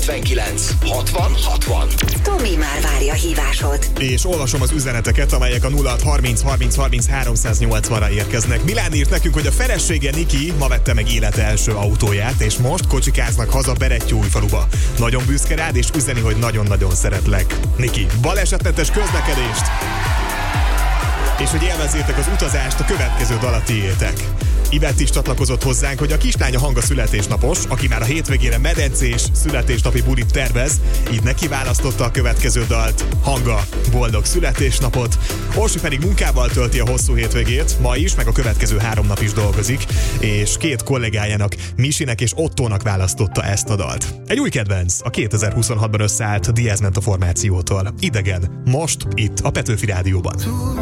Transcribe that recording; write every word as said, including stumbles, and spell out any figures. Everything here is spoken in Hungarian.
kilencvenkilenc hatvan hatvan. Tomi már várja a hívásod. És olvasom az üzeneteket, amelyek a nulla hat harminc harminc harminc háromszáznyolcvanra érkeznek. Milán írt nekünk, hogy a felesége Niki ma vette meg élete első autóját, és most kocsikáznak haza Berettyóújfaluba. Nagyon büszke rád, és üzeni, hogy nagyon-nagyon szeretlek. Niki, balesetmentes közlekedést! És hogy élvezzétek az utazást, a következő dal a tiétek. Ivett is csatlakozott hozzánk, hogy a kislánya Hanga születésnapos, aki már a hétvégére medencés születésnapi bulit tervez, így neki választotta a következő dalt. Hanga, boldog születésnapot. Orsi pedig munkával tölti a hosszú hétvégét, ma is, meg a következő három nap is dolgozik, és két kollégájának, Misinek és Ottónak választotta ezt a dalt. Egy új kedvenc, a kétezer-huszonhatban összeállt Diaz ment a formációtól. Idegen, most itt a Petőfi Rádióban.